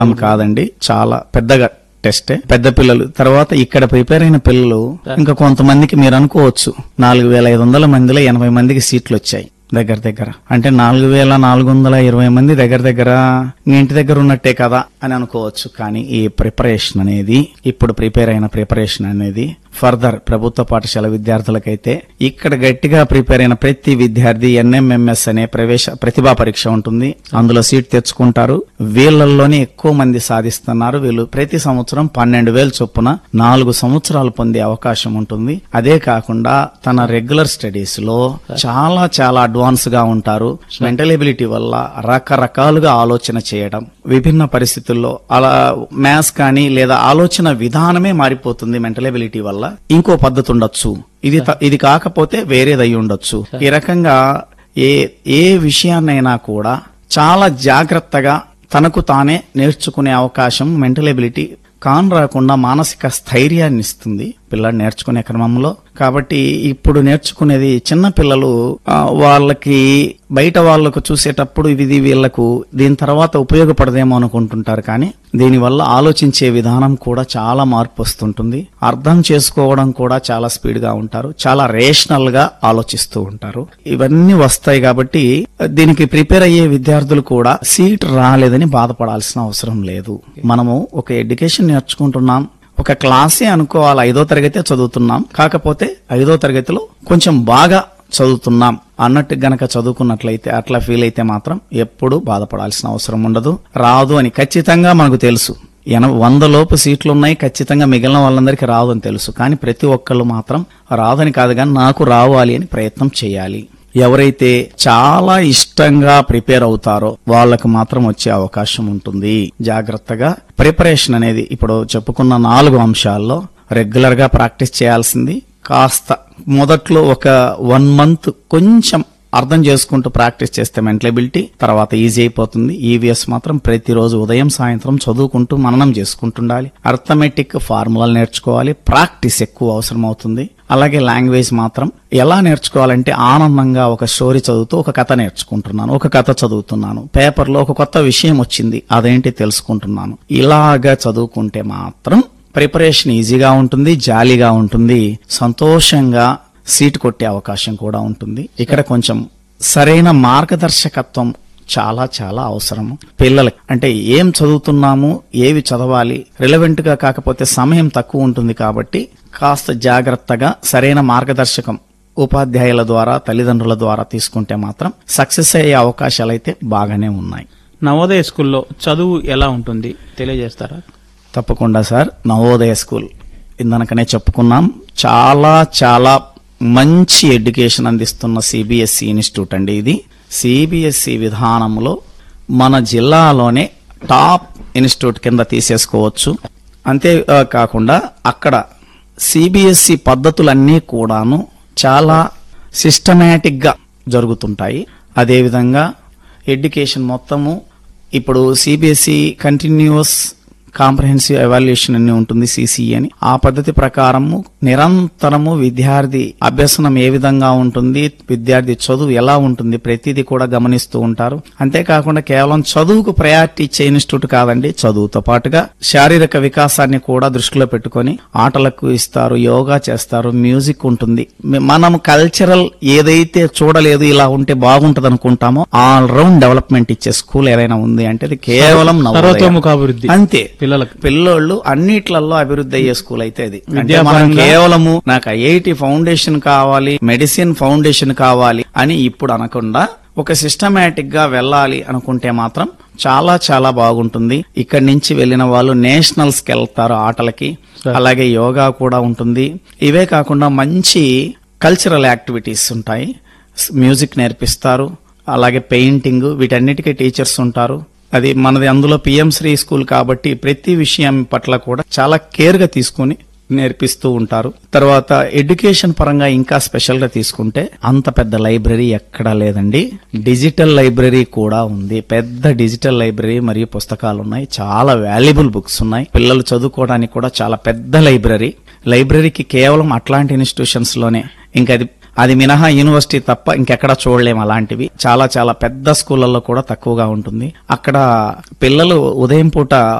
కాదండి, చాలా పెద్దగా టెస్టే. పెద్ద పిల్లలు తర్వాత ఇక్కడ ప్రిపేర్ అయిన పిల్లలు ఇంకా కొంతమందికి మీరు అనుకోవచ్చు 4500 మందిలో 80 మందికి సీట్లు వచ్చాయి దగ్గర. అంటే 4420 మంది దగ్గర మీ ఇంటి దగ్గర ఉన్నట్టే కదా అని అనుకోవచ్చు. కానీ ఈ ప్రిపరేషన్ అనేది, ఇప్పుడు ప్రిపేర్ అయిన ప్రిపరేషన్ అనేది ఫర్దర్ ప్రభుత్వ పాఠశాల విద్యార్థులకైతే ఇక్కడ గట్టిగా ప్రిపేర్ అయిన ప్రతి విద్యార్థి NMMS అనే ప్రతిభా పరీక్ష ఉంటుంది. అందులో సీట్ తెచ్చుకుంటారు. వీళ్ళల్లోనే ఎక్కువ మంది సాధిస్తున్నారు. వీళ్ళు ప్రతి సంవత్సరం 12,000 చొప్పున 4 సంవత్సరాలు పొందే అవకాశం ఉంటుంది. అదే కాకుండా తన రెగ్యులర్ స్టడీస్ లో చాలా అడ్వాన్స్ గా ఉంటారు. మెంటల్ ఎబిలిటీ వల్ల రకరకాలుగా ఆలోచన చేయడం, విభిన్న పరిస్థితుల్లో అలా మ్యాథ్స్ కానీ లేదా ఆలోచన విధానమే మారిపోతుంది మెంటల్ ఎబిలిటీ వల్ల. ఇంకో పద్ధతి ఉండొచ్చు, ఇది కాకపోతే వేరేదై ఉండొచ్చు. ఈ రకంగా ఏ విషయాన్నైనా కూడా చాలా జాగ్రత్తగా తనకు తానే నేర్చుకునే అవకాశం మెంటల్ ఎబిలిటీ రాకుండా మానసిక స్థైర్యాన్ని ఇస్తుంది పిల్లలు నేర్చుకునే క్రమంలో. కాబట్టి ఇప్పుడు నేర్చుకునేది చిన్న పిల్లలు వాళ్ళకి బయట వాళ్ళకు చూసేటప్పుడు ఇది వీళ్లకు దీని తర్వాత ఉపయోగపడదేమో అనుకుంటుంటారు. కానీ దీనివల్ల ఆలోచించే విధానం కూడా చాలా మార్పు వస్తుంటుంది. అర్థం చేసుకోవడం కూడా చాలా స్పీడ్ గా ఉంటారు. చాలా రేషనల్ గా ఆలోచిస్తూ ఉంటారు. ఇవన్నీ వస్తాయి కాబట్టి దీనికి ప్రిపేర్ అయ్యే విద్యార్థులు కూడా సీట్ రాలేదని బాధపడాల్సిన అవసరం లేదు. మనము ఒక ఎడ్యుకేషన్ నేర్చుకుంటున్నాం, ఒక క్లాసే అనుకోవాలి, 5వ తరగతి చదువుతున్నాం, కాకపోతే 5వ తరగతిలో కొంచెం బాగా చదువుతున్నాం అన్నట్టు గనక చదువుకున్నట్లయితే, అట్లా ఫీల్ అయితే మాత్రం ఎప్పుడూ బాధపడాల్సిన అవసరం ఉండదు. రాదు అని ఖచ్చితంగా మనకు తెలుసు. 100 లోపు సీట్లున్నాయి, ఖచ్చితంగా మిగిలిన వాళ్ళందరికీ రాదు అని తెలుసు. కానీ ప్రతి ఒక్కళ్ళు మాత్రం రాదని కాదు కానీ నాకు రావాలి అని ప్రయత్నం చేయాలి. ఎవరైతే చాలా ఇష్టంగా ప్రిపేర్ అవుతారో వాళ్ళకు మాత్రం వచ్చే అవకాశం ఉంటుంది. జాగ్రత్తగా ప్రిపరేషన్ అనేది ఇప్పుడు చెప్పుకున్న 4 అంశాల్లో రెగ్యులర్ గా ప్రాక్టీస్ చేయాల్సింది. కాస్త మొదట్లో ఒక 1 మంత్ కొంచెం అర్థం చేసుకుంటూ ప్రాక్టీస్ చేస్తే మెంటల్ ఎబిలిటీ తర్వాత ఈజీ అయిపోతుంది. ఈవీఎస్ మాత్రం ప్రతిరోజు ఉదయం సాయంత్రం చదువుకుంటూ మననం చేసుకుంటుండాలి. అర్థమెటిక్ ఫార్ములాలు నేర్చుకోవాలి. ప్రాక్టీస్ ఎక్కువ అవసరం అవుతుంది. అలాగే లాంగ్వేజ్ మాత్రం ఎలా నేర్చుకోవాలంటే ఆనందంగా ఒక స్టోరీ చదువుతూ ఒక కథ నేర్చుకుంటున్నాను, ఒక కథ చదువుతున్నాను, పేపర్లో ఒక కొత్త విషయం వచ్చింది అదేంటి తెలుసుకుంటున్నాను. ఇలాగా చదువుకుంటే మాత్రం ప్రిపరేషన్ ఈజీగా ఉంటుంది, జాలీగా ఉంటుంది, సంతోషంగా సీట్ కొట్టే అవకాశం కూడా ఉంటుంది. ఇక్కడ కొంచెం సరైన మార్గదర్శకత్వం చాలా అవసరము పిల్లలకి. అంటే ఏం చదువుతున్నాము, ఏవి చదవాలి, రిలవెంట్ గా కాకపోతే సమయం తక్కువ ఉంటుంది. కాబట్టి కాస్త జాగ్రత్తగా సరైన మార్గదర్శకం ఉపాధ్యాయుల ద్వారా, తల్లిదండ్రుల ద్వారా తీసుకుంటే మాత్రం సక్సెస్ అయ్యే అవకాశాలు అయితే బాగానే ఉన్నాయి. నవోదయ స్కూల్లో చదువు ఎలా ఉంటుంది తెలియజేస్తారా? తప్పకుండా సార్. నవోదయ స్కూల్ ఇందనకనే చెప్పుకున్నాం, చాలా మంచి ఎడ్యుకేషన్ అందిస్తున్న సిబిఎస్ఈ ఇన్స్టిట్యూట్ అండి. ఇది సిబిఎస్ఈ విధానంలో మన జిల్లాలోనే టాప్ ఇన్స్టిట్యూట్ కింద తీసేసుకోవచ్చు. అంతేకాకుండా అక్కడ సిబిఎస్ఈ పద్ధతులన్నీ కూడాను చాలా సిస్టమేటిక్ గా జరుగుతుంటాయి. అదేవిధంగా ఎడ్యుకేషన్ మొత్తము ఇప్పుడు సిబిఎస్ఈ కంటిన్యూస్ కాంప్రహెన్సివ్ ఎవాల్యుయేషన్ అని ఉంటుంది, సిసిఈ అని. ఆ పద్ధతి ప్రకారము నిరంతరము విద్యార్థి అభ్యసనం ఏ విధంగా ఉంటుంది, విద్యార్థి చదువు ఎలా ఉంటుంది, ప్రతిదీ కూడా గమనిస్తూ ఉంటారు. అంతేకాకుండా కేవలం చదువుకు ప్రయారిటీ ఇచ్చే ఇన్స్టిట్యూట్ కాదండి. చదువుతో పాటుగా శారీరక వికాసాన్ని కూడా దృష్టిలో పెట్టుకొని ఆటలకు ఇస్తారు, యోగా చేస్తారు, మ్యూజిక్ ఉంటుంది. మనం కల్చరల్ ఏదైతే చూడలేదు ఇలా ఉంటే బాగుంటది అనుకుంటామో ఆల్ రౌండ్ డెవలప్మెంట్ ఇచ్చే స్కూల్ ఏదైనా ఉంది అంటే అది కేవలం సర్వతోముఖాభివృద్ధి. అంతే. పిల్లోళ్ళు అన్నిట్లలో అభివృద్ధి అయ్యే స్కూల్ అయితే అది. మనం కేవలము నాకు ఐఐటి ఫౌండేషన్ కావాలి, మెడిసిన్ ఫౌండేషన్ కావాలి అని ఇప్పుడు అనకుండా ఒక సిస్టమేటిక్ గా వెళ్ళాలి అనుకుంటే మాత్రం చాలా బాగుంటుంది. ఇక్కడి నుంచి వెళ్లిన వాళ్ళు నేషనల్స్ కి వెళ్తారు ఆటలకి. అలాగే యోగా కూడా ఉంటుంది. ఇవే కాకుండా మంచి కల్చరల్ యాక్టివిటీస్ ఉంటాయి, మ్యూజిక్ నేర్పిస్తారు, అలాగే పెయింటింగ్, వీటన్నిటికీ టీచర్స్ ఉంటారు. అది మనది అందులో పిఎం శ్రీ స్కూల్ కాబట్టి ప్రతి విషయం పట్ల కూడా చాలా కేర్ గా తీసుకుని నేర్పిస్తూ ఉంటారు. తర్వాత ఎడ్యుకేషన్ పరంగా ఇంకా స్పెషల్ గా తీసుకుంటే అంత పెద్ద లైబ్రరీ ఎక్కడా లేదండి. డిజిటల్ లైబ్రరీ కూడా ఉంది. పెద్ద డిజిటల్ లైబ్రరీ మరియు పుస్తకాలు ఉన్నాయి. చాలా వాల్యుబుల్ బుక్స్ ఉన్నాయి. పిల్లలు చదువుకోవడానికి కూడా చాలా పెద్ద లైబ్రరీకి కేవలం అట్లాంటి ఇన్స్టిట్యూషన్స్ లోనే ఇంకా అది అది మినహా యూనివర్సిటీ తప్ప ఇంకెక్కడా చూడలేం అలాంటివి. చాలా చాలా పెద్ద స్కూళ్ళల్లో కూడా తక్కువగా ఉంటుంది. అక్కడ పిల్లలు ఉదయం పూట